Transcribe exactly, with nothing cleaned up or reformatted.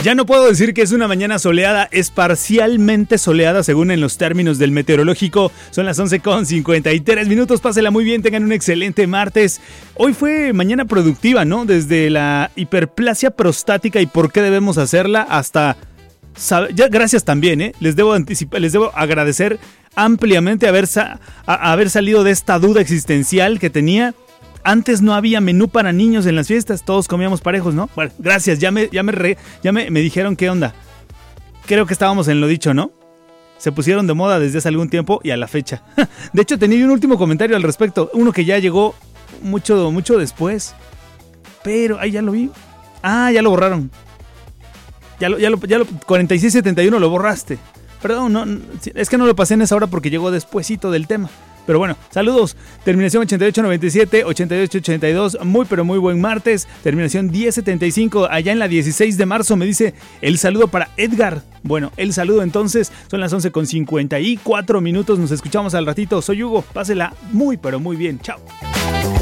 Ya no puedo decir que es una mañana soleada, es parcialmente soleada según en los términos del meteorológico. Son las once con cincuenta y tres minutos, pásela muy bien, tengan un excelente martes. Hoy fue mañana productiva, ¿no? Desde la hiperplasia prostática y por qué debemos hacerla hasta... Ya, gracias también, ¿eh? Les debo anticipar, les debo agradecer ampliamente haber, sa- a- haber salido de esta duda existencial que tenía. Antes no había menú para niños en las fiestas, todos comíamos parejos, ¿no? Bueno, gracias, ya me, ya me, re, ya me, me dijeron qué onda. Creo que estábamos en lo dicho, ¿no? Se pusieron de moda desde hace algún tiempo y a la fecha. De hecho, tenía un último comentario al respecto, uno que ya llegó mucho, mucho después. Pero, ahí ya lo vi. Ah, ya lo borraron. Ya lo, ya lo, ya lo, cuarenta y seis setenta y uno lo borraste. Perdón, no, es que no lo pasé en esa hora porque llegó despuesito del tema. Pero bueno, saludos. Terminación ochenta y ocho noventa y siete, ochenta y ocho ochenta y dos. Muy pero muy buen martes. Terminación diez setenta y cinco. Allá en la dieciséis de marzo me dice el saludo para Edgar. Bueno, el saludo entonces. Son las once con cincuenta y cuatro minutos. Nos escuchamos al ratito. Soy Hugo. Pásela muy pero muy bien. Chao.